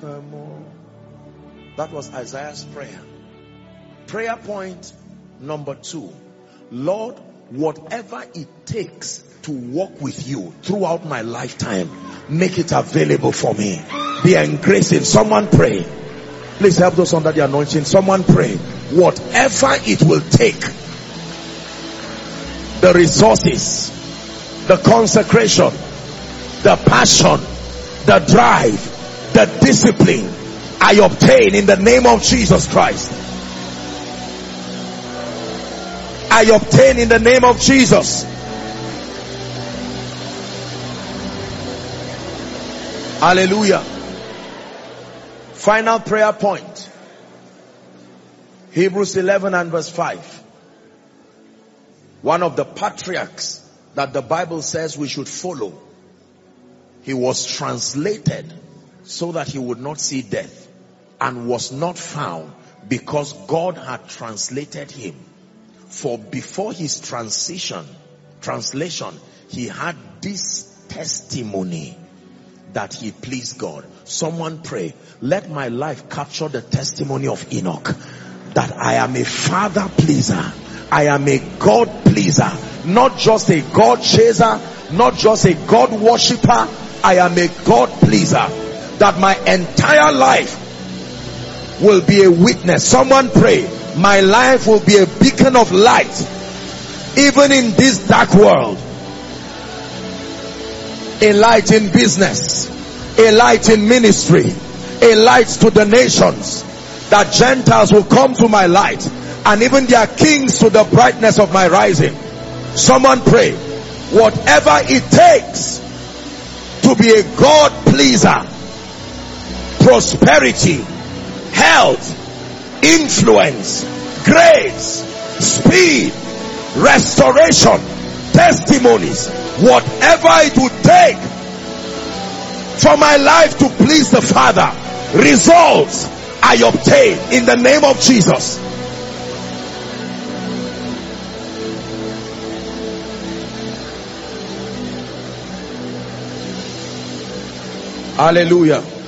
forevermore. That was Isaiah's prayer. Prayer point number 2. Lord, whatever it takes to walk with you throughout my lifetime, make it available for me. The engracing. Someone pray. Please help those under the anointing. Someone pray. Whatever it will take, the resources, the consecration, the passion, the drive, the discipline, I obtain in the name of Jesus Christ. I obtain in the name of Jesus. Hallelujah. Final prayer point. Hebrews 11 and verse 5. One of the patriarchs that the Bible says we should follow. He was translated so that he would not see death, and was not found because God had translated him. For before his translation, he had this testimony that he pleased God. Someone pray, let my life capture the testimony of Enoch, that I am a father pleaser, I am a God pleaser, not just a God chaser, not just a God worshipper, I am a God pleaser, that my entire life will be a witness. Someone pray, my life will be a beacon of light even in this dark world. A light in business, a light in ministry, a light to the nations, that Gentiles will come to my light, and even their kings to the brightness of my rising. Someone pray, whatever it takes to be a God pleaser, prosperity, health, influence, grace, speed, restoration, testimonies, whatever it would take for my life to please the Father, results I obtain in the name of Jesus. Hallelujah.